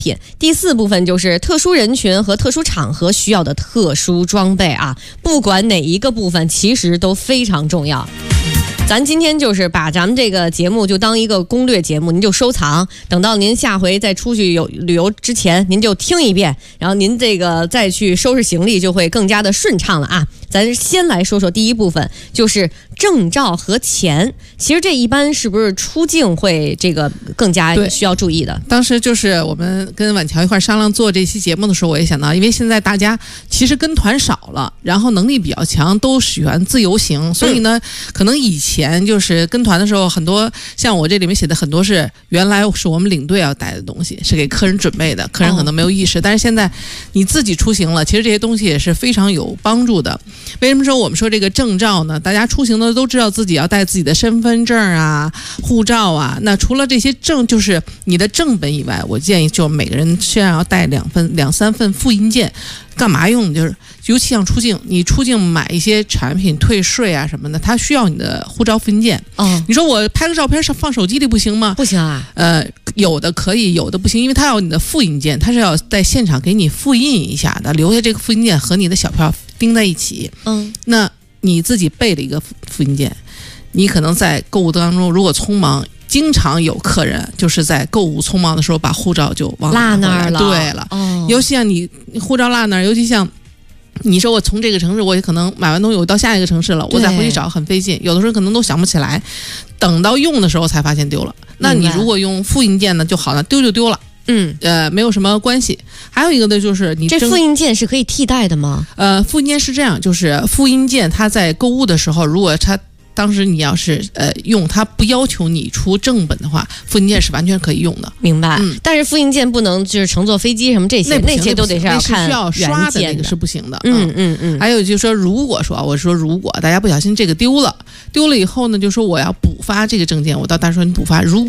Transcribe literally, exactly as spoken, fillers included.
品。第四部分就是特殊人群和特殊场合需要的特殊装备啊，不管哪一个部分其实都非常重要。咱今天就是把咱们这个节目就当一个攻略节目，您就收藏，等到您下回再出去有旅游之前，您就听一遍，然后您这个再去收拾行李就会更加的顺畅了啊。咱先来说说第一部分，就是证照和钱。其实这一般是不是出境会这个更加需要注意的？ 当时就是我们跟婉乔一块商量做这期节目的时候，我也想到，因为现在大家其实跟团少了，然后能力比较强，都喜欢自由行，所以呢，嗯、可能以前就是跟团的时候，很多像我这里面写的很多是原来是我们领队要带的东西，是给客人准备的，客人可能没有意识，哦、但是现在你自己出行了，其实这些东西也是非常有帮助的。为什么说我们说这个证照呢？大家出行的都知道自己要带自己的身份证啊、护照啊。那除了这些证，就是你的正本以外，我建议就每个人身上要带两份、两三份复印件。干嘛用？就是尤其像出境，你出境买一些产品退税啊什么的，它需要你的护照复印件。哦，你说我拍个照片上放手机里不行吗？ 不行啊。 呃，有的可以，有的不行，因为它要你的复印件，它是要在现场给你复印一下的，留下这个复印件和你的小票钉在一起。嗯，那你自己备了一个复印件，你可能在购物当中如果匆忙。经常有客人就是在购物匆忙的时候把护照就忘落那儿了。 对了， 哦， 尤其像你护照落那儿，尤其像你说我从这个城市，我也可能买完东西我到下一个城市了，我再回去找很费劲，有的时候可能都想不起来，等到用的时候才发现丢了。那你如果用复印件呢就好了，丢就丢了。嗯，呃，没有什么关系。还有一个呢，就是你这复印件是可以替代的吗？ 呃，复印件是这样，就是复印件它在购物的时候，如果它当时你要是呃用它不要求你出正本的话，复印件是完全可以用的。 明白。嗯、但是复印件不能就是乘坐飞机什么这些，那些都得是要看需要刷的那个是不行的。 嗯嗯嗯。 还有就是说，如果说我说如果大家不小心这个丢了，丢了以后呢，就说我要补发这个证件，我到大使馆补发。如